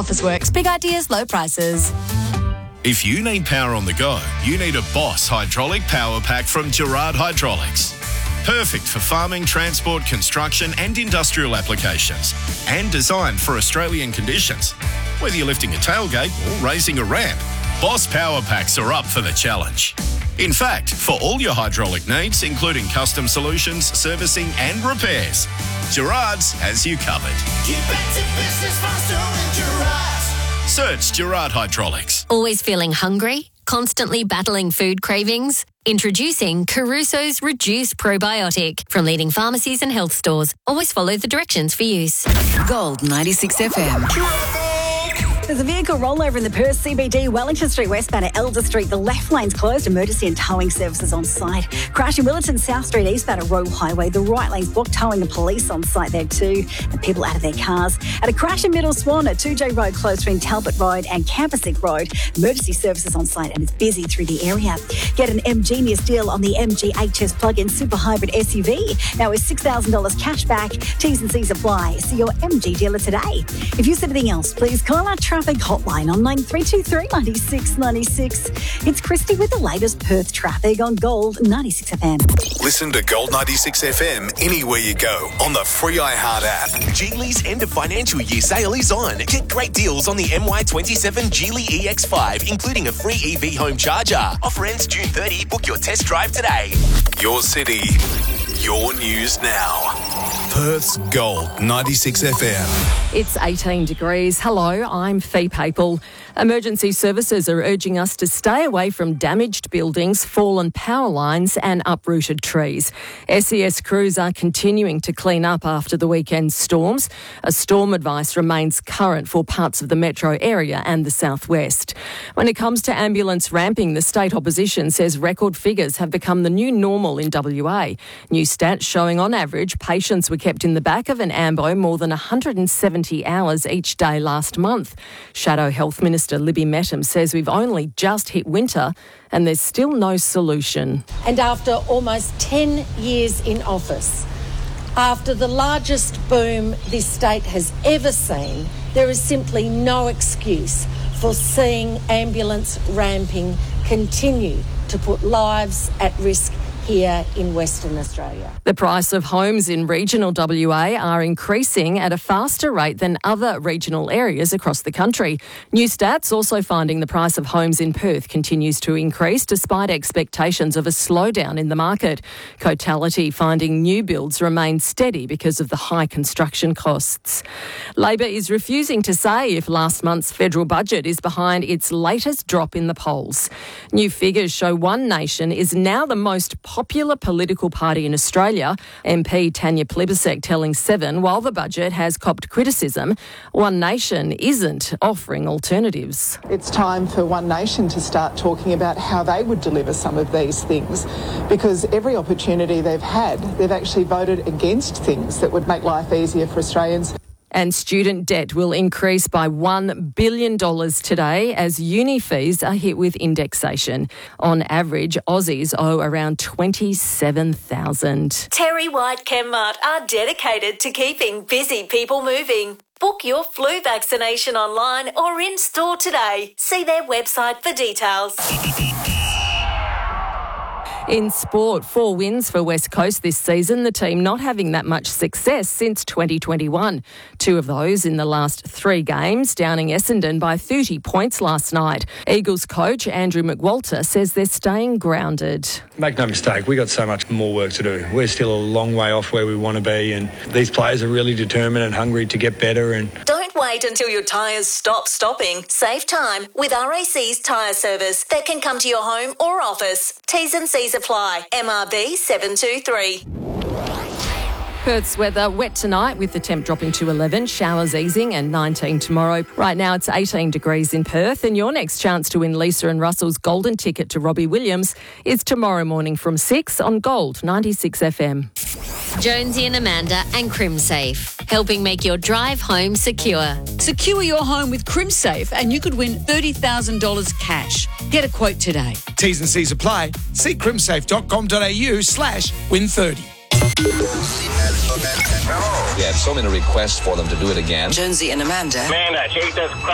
Officeworks. Big ideas, low prices. If you need power on the go, you need a Boss hydraulic power pack from Gerard Hydraulics. Perfect for farming, transport, construction and industrial applications. And designed for Australian conditions. Whether you're lifting a tailgate or raising a ramp, Boss power packs are up for the challenge. In fact, for all your hydraulic needs, including custom solutions, servicing and repairs, Gerard's has you covered. Get back to business faster with Gerard's. Search Gerard Hydraulics. Always feeling hungry? Constantly battling food cravings? Introducing Caruso's Reduced Probiotic from leading pharmacies and health stores. Always follow the directions for use. Gold 96 FM. There's a vehicle rollover in the Perth CBD, Wellington Street westbound at Elder Street. The left lane's closed. Emergency and towing services on site. Crash in Willetton South Street eastbound at Royal Highway. The right lane's blocked, towing and police on site there too. And people out of their cars. At a crash in Middle Swan at 2J Road closed between Talbot Road and Campasick Road. Emergency services on site and it's busy through the area. Get an M-Genius deal on the MG HS plug-in super hybrid SUV. Now with $6,000 cash back. T's and C's apply. See your MG dealer today. If you see anything else, please call our traffic hotline on 9323 96 96. It's Christy with the latest Perth traffic on Gold 96 FM. Listen to Gold 96 FM anywhere you go on the free iHeart app. Geely's end of financial year sale is on. Get great deals on the MY27 Geely EX5, including a free EV home charger. Offer ends June 30. Book your test drive today. Your city, your news now. Perth's Gold 96 FM. It's 18 degrees. Hello, I'm Fee Papel. Emergency services are urging us to stay away from damaged buildings, fallen power lines and uprooted trees. SES crews are continuing to clean up after the weekend's storms. A storm advice remains current for parts of the metro area and the southwest. When it comes to ambulance ramping, the state opposition says record figures have become the new normal in WA. New stats showing on average patients were kept in the back of an ambo more than 170 hours each day last month. Shadow Health Minister Libby Mettam says we've only just hit winter and there's still no solution. And after almost 10 years in office, after the largest boom this state has ever seen, there is simply no excuse for seeing ambulance ramping continue to put lives at risk here in Western Australia. The price of homes in regional WA are increasing at a faster rate than other regional areas across the country. New stats also finding the price of homes in Perth continues to increase despite expectations of a slowdown in the market. Cotality finding new builds remain steady because of the high construction costs. Labor is refusing to say if last month's federal budget is behind its latest drop in the polls. New figures show One Nation is now the most popular political party in Australia. MP Tanya Plibersek telling Seven, while the budget has copped criticism, One Nation isn't offering alternatives. It's time for One Nation to start talking about how they would deliver some of these things, because every opportunity they've had, they've actually voted against things that would make life easier for Australians. And student debt will increase by $1 billion today as uni fees are hit with indexation. On average, Aussies owe around $27,000. Terry White Chemmart are dedicated to keeping busy people moving. Book your flu vaccination online or in store today. See their website for details. In sport, 4 wins for West Coast this season, the team not having that much success since 2021. 2 of those in the last 3 games, downing Essendon by 30 points last night. Eagles coach Andrew McWalter says they're staying grounded. Make no mistake, we got so much more work to do. We're still a long way off where we want to be, and these players are really determined and hungry to get better. And don't wait until your tyres stop stopping. Save time with RAC's tyre service that can come to your home or office. T's and C's apply. MRB 723. Perth's weather wet tonight with the temp dropping to 11, showers easing and 19 tomorrow. Right now it's 18 degrees in Perth and your next chance to win Lisa and Russell's golden ticket to Robbie Williams is tomorrow morning from 6 on Gold 96 FM. Jonesy and Amanda and CrimSafe, helping make your drive home secure. Secure your home with CrimSafe and you could win $30,000 cash. Get a quote today. T's and C's apply. See crimsafe.com.au/win30. We had so many requests for them to do it again. Jonesy and Amanda. Man, I hate this